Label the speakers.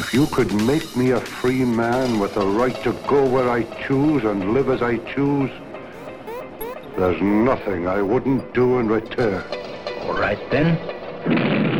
Speaker 1: If you could make me a free man with the right to go where I choose and live as I choose, there's nothing I wouldn't do in return.
Speaker 2: All right, then.